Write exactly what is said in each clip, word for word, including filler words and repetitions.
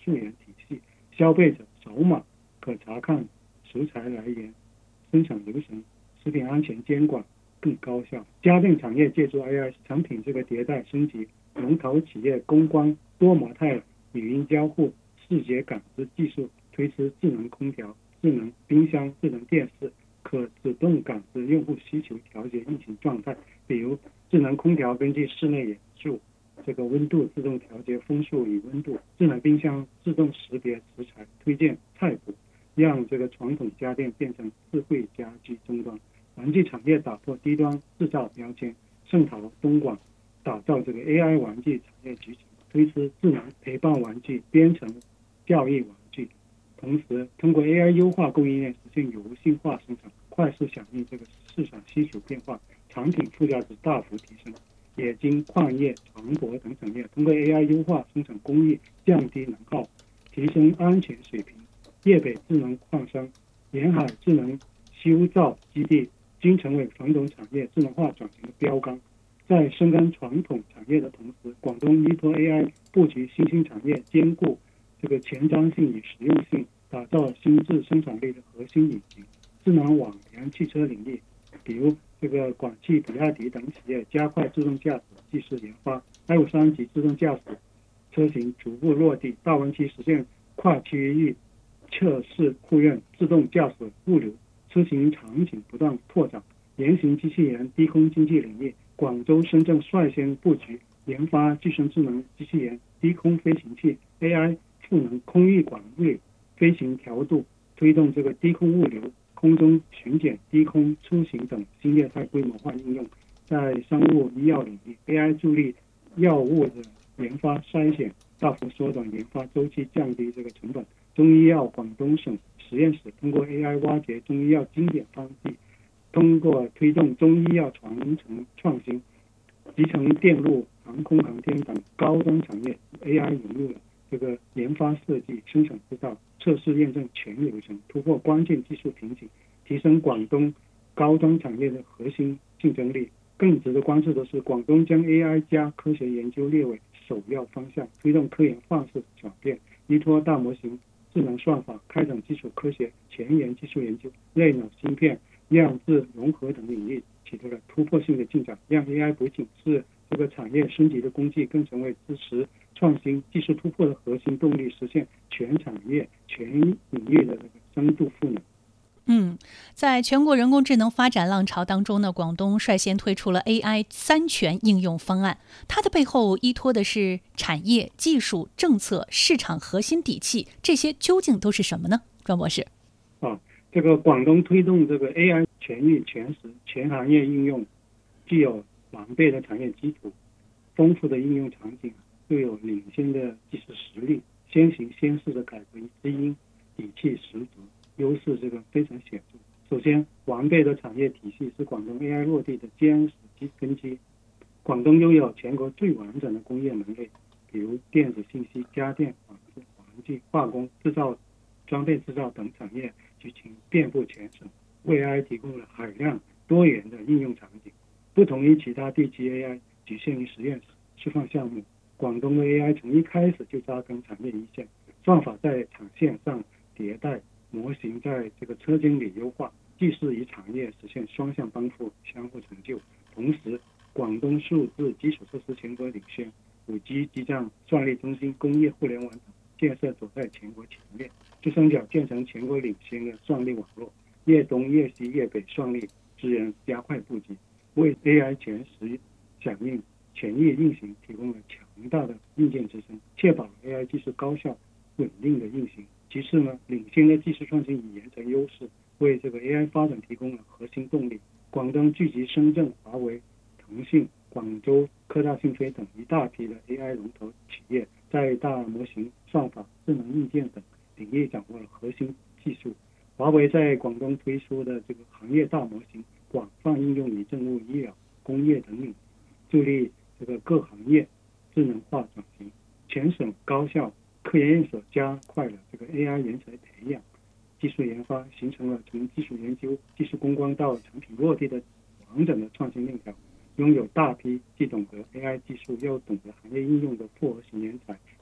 溯源体系，消费者扫码可查看食材来源、生产流程、食品安全监管更高效。家电产业借助 A I 产品这个迭代升级，龙头企业攻关多模态语音交互、视觉感知技术，推出智能空调、智能冰箱、智能电视，可自动感知用户需求，调节运行状态。比如智能空调根据室内元素这个温度自动调节风速与温度，智能冰箱自动识别食材，推荐菜谱，让这个传统家电变成智慧家居终端。玩具产业打破低端制造标签，盛陶东莞打造这个 A I 玩具产业集群，推出智能陪伴玩具、编程教育玩具，同时通过 A I 优化供应链，实现游戏化生产，快速响应这个市场需求变化，产品附加值大幅提升。冶金、矿业、船舶等产业通过 A I 优化生产工艺，降低能耗，提升安全水平。粤北智能矿山、沿海智能修造基地均成为传统产业智能化转型的标杆。在深耕传统产业的同时，广东依托 A I 布局新兴产业，兼顾这个前瞻性与实用性，打造新质生产力的核心引擎。智能网联汽车领域，比如这个广汽、比亚迪等企业加快自动驾驶技术研发 ，L 三级自动驾驶车型逐步落地，大湾区实现跨区域测试库院，自动驾驶物流车型场景不断拓展。原型机器人低空经济领域，广州、深圳率先布局研发具身智能机器人、低空飞行器、A I 赋能空域管理、飞行调度，推动这个低空物流、空中巡检、低空出行等新业态规模化应用。在生物医药领域 ，A I 助力药物的研发筛选，大幅缩短研发周期，降低这个成本。中医药广东省实验室通过 A I 挖掘中医药经典方剂，通过推动中医药传承创新，集成电路、航空航天等高端产业 ，A I 引入了这个研发设计、生产制造、测试验证全流程，突破关键技术瓶颈，提升广东高端产业的核心竞争力。更值得关注的是，广东将 A I 加科学研究列为首要方向，推动科研方式转变，依托大模型、智能算法，开展基础科学、前沿技术研究，类脑芯片、量子融合等领域取得了突破性的进展，让 A I 不仅是这个产业升级的工具，更成为支持创新技术突破的核心动力，实现全产业、全领域的这个深度赋能。 嗯，在全国人工智能发展浪潮当中呢，广东率先推出了 A I 三全应用方案，它的背后依托的是产业、技术、政策、市场核心底气，这些究竟都是什么呢？庄博士。 啊，这个广东推动这个 A I 全域全时全行业应用，具有完备的产业基础、丰富的应用场景，又有领先的技术实力，先行先试的改革基因，底气十足，优势这个非常显著。首先，完备的产业体系是广东 A I 落地的坚实基根基。广东拥有全国最完整的工业门类，比如电子信息、家电、纺织、玩具、化工、制造、装备制造等产业剧情遍布全省，为 A I 提供了海量多元的应用场景。不同于其他地区 A I 局限于实验室示范项目，广东的 A I 从一开始就扎根产业一线，算法在产线上迭代，模型在这个车间里优化，技术与产业实现双向奔赴，相互成就。同时，广东数字基础设施全国领先， 五 G 基站、算力中心、工业互联网等建设走在全国前面，珠三角建成全国领先的算力网络，粤东、粤西、粤北算力资源加快布局，为 A I 全时响应、全域运行提供了强大的硬件支撑，确保 A I 技术高效稳定的运行。其次呢，领先的技术创新与研成优势，为这个 A I 发展提供了核心动力。广东聚集深圳、华为、腾讯、广州科大讯飞等一大批的 A I 龙头企业，在大模型、算法、智能硬件等领域掌握了核心技术。华为在广东推出的这个行业大模型，广泛应用于政务、医疗、工业等领域，助力这个各行业智能化转型。全省高校科研院所加快了这个 A I 人才培养、技术研发，形成了从技术研究、技术攻关到产品落地的完整的创新链条。拥有大批既懂得 A I 技术又懂得行业应用的复合型人才，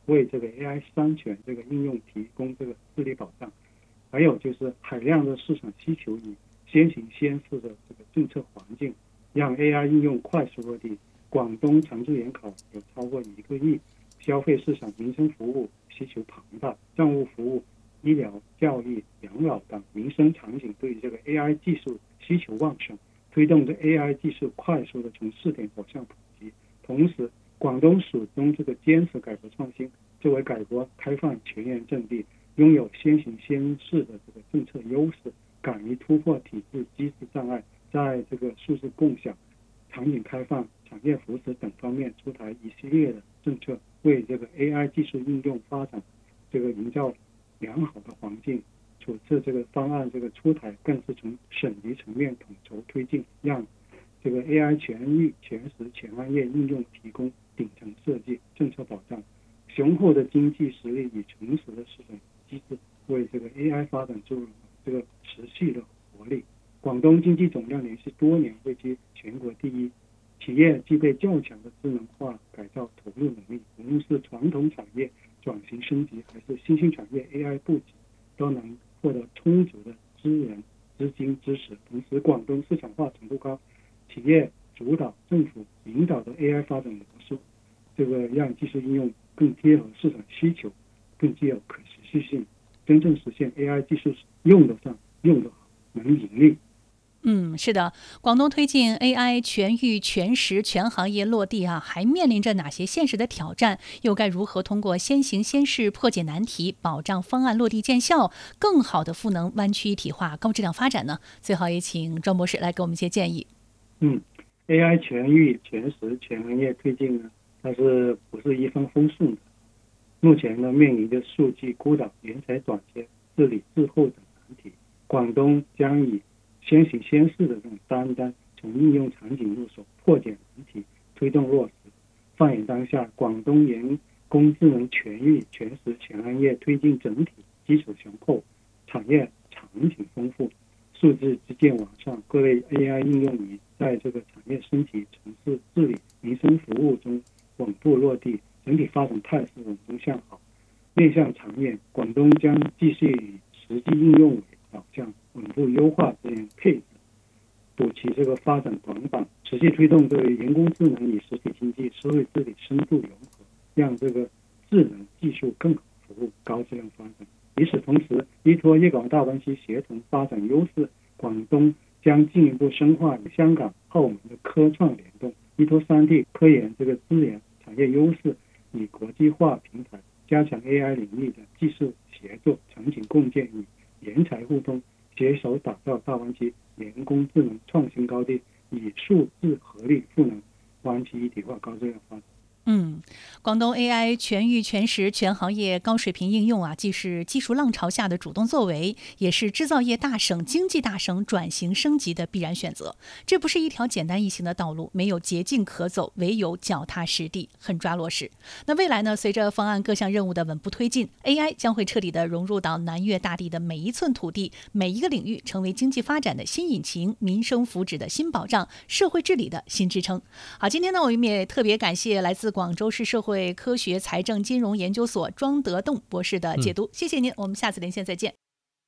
为这个 A I 三权这个应用提供这个治理保障。还有就是海量的市场需求与先行先试的这个政策环境，让 A I 应用快速落地。广东常驻研考有超过一个亿，消费市场、民生服务需求庞大，政务服务、医疗、教育、养老等民生场景对这个 A I 技术需求旺盛，推动这 A I 技术快速的从试点走向普及。同时，广东始终这个坚持改革创新，作为改革开放前沿阵地，拥有先行先试的这个政策优势，敢于突破体制机制障碍，在这个数字共享、场景开放、产业扶持等方面出台一系列的政策，为这个 A I 技术应用发展这个营造良好的环境。此次这个方案这个出台，更是从省级层面统筹推进，让这个 A I 全域、全时、全行业应用提供顶层设计、政策保障。雄厚的经济实力与诚实的市场机制，为这个 A I 发展注入这个持续的活力。广东经济总量连续多年位居全国第一，企业具备较强的智能化改造投入能力，无论是传统产业转型升级，还是新兴产业 A I 布局，都能获得充足的资源、资金支持。同时，广东市场化程度高，企业主导、政府引导的 A I 发展模式，这个让技术应用更贴合市场需求，更具有可持续性，真正实现 A I 技术用得上、用得好、能盈利。 嗯，是的，广东推进 A I 全域、全时、全行业落地啊，还面临着哪些现实的挑战？又该如何通过先行先试破解难题，保障方案落地见效，更好的赋能湾区一体化、高质量发展呢？最好也请庄博士来给我们一些建议。 嗯 ，A I 全域、全时、全行业推进呢，它是不是一帆风顺的？目前呢，面临着数据孤岛、人才短缺、治理滞后等难题。广东将以先行先试的这种担当，从应用场景入手，破解难题，推动落实。放眼当下，广东人工智能全域、全时、全行业推进整体基础雄厚，产业场景丰富，数字基建完善，各类 A I 应用已在这个产业升级、城市治理、民生服务中稳步落地，整体发展态势稳中向好。面向长远，广东将继续以实际应用为导向，稳步优化资源配置，补齐这个发展短板，持续推动这个人工智能与实体经济、社会治理深度融合，让这个智能技术更好服务高质量发展。与此同时，依托粤港澳大湾区协同发展优势，广东将进一步深化与香港、澳门的科创联动，依托三地科研这个资源、产业优势与国际化平台，加强 A I 领域的技术协作、场景共建与人才互通，携手打造大湾区人工智能创新高地，以数字合力赋能湾区一体化高质量发展。 嗯，广东 A I 全域、全时、全行业高水平应用啊，既是技术浪潮下的主动作为，也是制造业大省、经济大省转型升级的必然选择。这不是一条简单易行的道路，没有捷径可走，唯有脚踏实地，狠抓落实。那未来呢？随着方案各项任务的稳步推进 ，A I 将会彻底的融入到南粤大地的每一寸土地、每一个领域，成为经济发展的新引擎、民生福祉的新保障、社会治理的新支撑。好，今天呢，我们也特别感谢来自广州市社会科学财政金融研究所莊德棟博士的解讀，嗯、謝謝您，我們下次連線再見。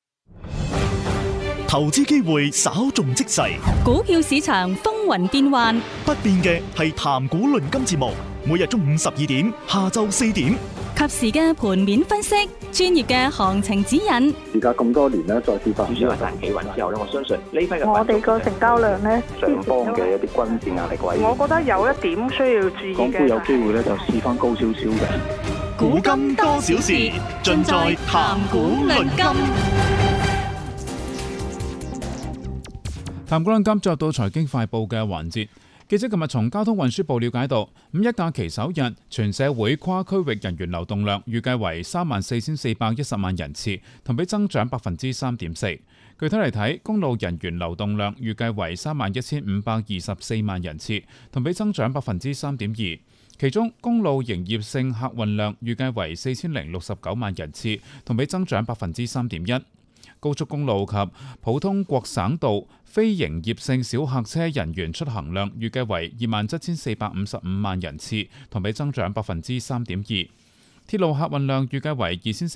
投資機會稍縱即逝， 股票市場風雲變幻， 不變嘅係談股論金節目，每日中午十二點，下晝四點， 及時嘅盤面分析，專業嘅行情指引。 而家咁多年咧，再跌翻， 主要係大企穩之後咧，我相信呢批嘅我哋個成交量咧， 上方嘅一啲均線壓力位， 我覺得有一點需要注意嘅。 港股有機會咧就試翻高少少嘅。 古今多少事，盡在談股論金。 談股論金進入到財經快報嘅環節。記者琴日從交通運輸部了解到，五一假期首日全社會跨區域人員流動量預計為三萬四千四百一十萬人次，同比增長百分之三點四。具體嚟睇，公路人員流動量預計為三萬一千五百二十四萬人次，同比增長百分之三點二。其中，公路營業性客運量預計為四千零六十九萬人次，同比增長百分之三點一。高速公路及普通國省道非營業性小客車人員出行量預計為二萬七千四百五十五萬人次，同比增長百分之三點二。 鐵路客運量預計為二千